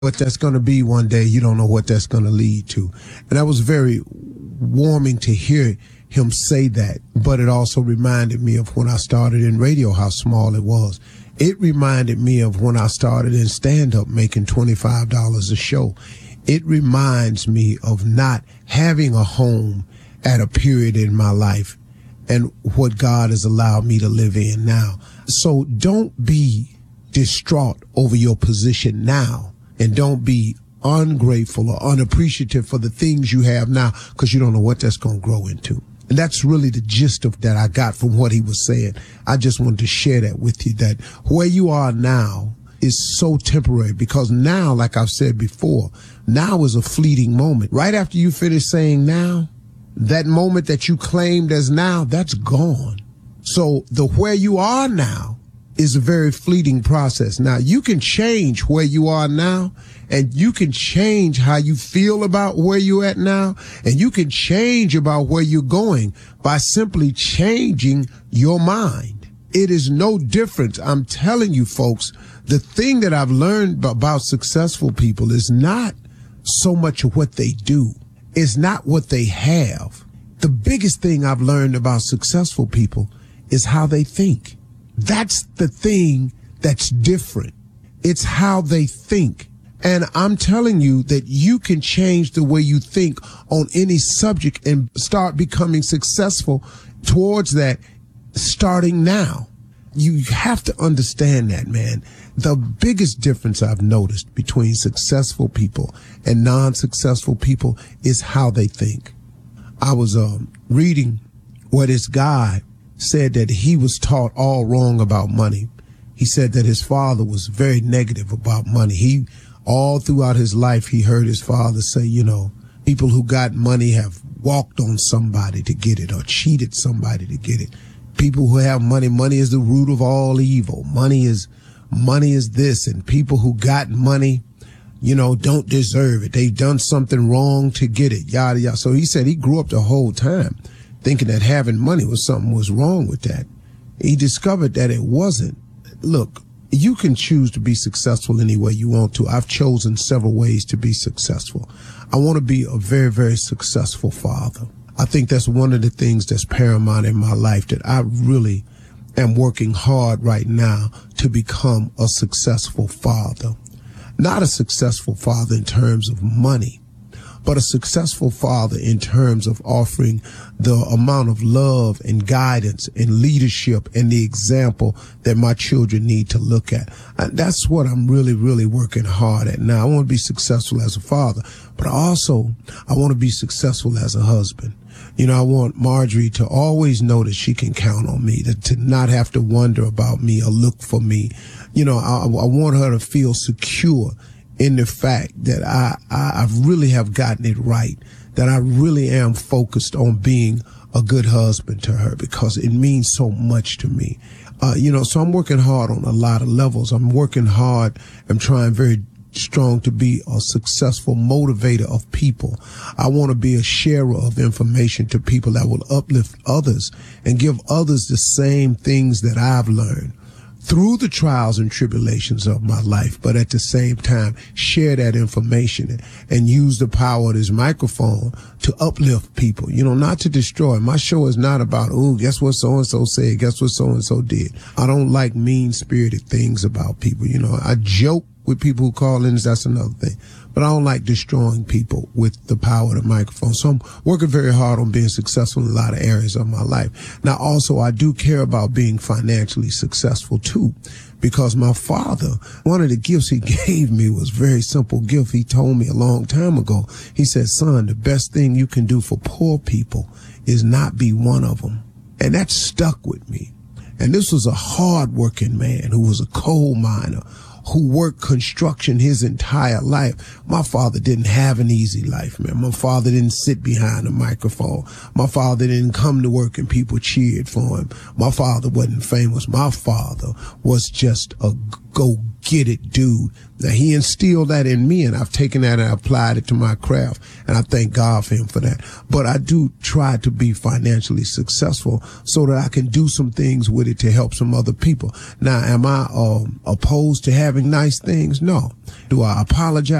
what that's going to be one day. You don't know what that's going to lead to. And that was very warming to hear him say that. But it also reminded me of when I started in radio, how small it was. It reminded me of when I started in stand-up making $25 a show. It reminds me of not having a home at a period in my life and what God has allowed me to live in now. So don't be distraught over your position now, and don't be ungrateful or unappreciative for the things you have now, because you don't know what that's going to grow into. And that's really the gist of that I got from what he was saying. I just wanted to share that with you, that where you are now is so temporary, because now, like I've said before, now is a fleeting moment. Right after you finish saying now, that moment that you claimed as now, that's gone. So the where you are now is a very fleeting process. Now, you can change where you are now, and you can change how you feel about where you're at now, and you can change about where you're going by simply changing your mind. It is no different. I'm telling you, folks, the thing that I've learned about successful people is not so much of what they do. It's not what they have. The biggest thing I've learned about successful people is how they think. That's the thing that's different. It's how they think. And I'm telling you that you can change the way you think on any subject and start becoming successful towards that starting now. You have to understand that, man. The biggest difference I've noticed between successful people and non-successful people is how they think. I was reading where this guy said that he was taught all wrong about money. He said that his father was very negative about money. All throughout his life, he heard his father say, people who got money have walked on somebody to get it or cheated somebody to get it. People who have money is the root of all evil. Money is this, and people who got money, don't deserve it. They've done something wrong to get it, yada, yada. So he said he grew up the whole time thinking that having money was something was wrong with that. He discovered that it wasn't. Look, you can choose to be successful any way you want to. I've chosen several ways to be successful. I want to be a very, very successful father. I think that's one of the things that's paramount in my life, that I really am working hard right now to become a successful father. Not a successful father in terms of money, but a successful father in terms of offering the amount of love and guidance and leadership and the example that my children need to look at. And that's what I'm really, really working hard at now. I want to be successful as a father, but also I want to be successful as a husband. I want Marjorie to always know that she can count on me, to not have to wonder about me or look for me. I want her to feel secure in the fact that I really have gotten it right, that I really am focused on being a good husband to her, because it means so much to me. So I'm working hard on a lot of levels. I'm working hard. I'm trying very strong to be a successful motivator of people. I want to be a sharer of information to people that will uplift others and give others the same things that I've learned through the trials and tribulations of my life, but at the same time, share that information and use the power of this microphone to uplift people, not to destroy. My show is not about, guess what so-and-so said, guess what so-and-so did. I don't like mean-spirited things about people. I joke with people who call in, that's another thing. But I don't like destroying people with the power of the microphone. So I'm working very hard on being successful in a lot of areas of my life. Now, also, I do care about being financially successful, too, because my father, one of the gifts he gave me was a very simple gift. He told me a long time ago, he said, son, the best thing you can do for poor people is not be one of them. And that stuck with me. And this was a hard-working man who was a coal miner, who worked construction his entire life. My father didn't have an easy life, man. My father didn't sit behind a microphone. My father didn't come to work and people cheered for him. My father wasn't famous. My father was just a go get it dude. Now, he instilled that in me, and I've taken that and applied it to my craft, and I thank God for him for that. But I do try to be financially successful so that I can do some things with it to help some other people. Now, am I opposed to having nice things? No. Do I apologize?